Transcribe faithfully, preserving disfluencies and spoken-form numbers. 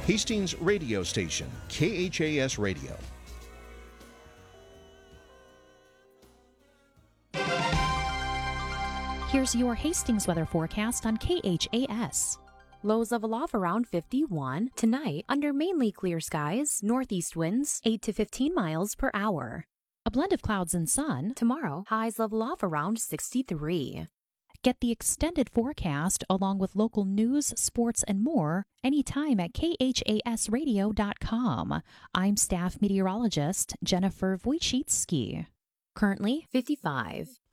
Hastings radio station, K H A S Radio. Here's your Hastings weather forecast on K H A S. Lows level off around fifty-one. Tonight, under mainly clear skies, northeast winds eight to fifteen miles per hour. A blend of clouds and sun. Tomorrow, highs level off around sixty-three. Get the extended forecast along with local news, sports, and more anytime at K H A S radio dot com. I'm staff meteorologist Jennifer Wojcicki. Currently fifty-five.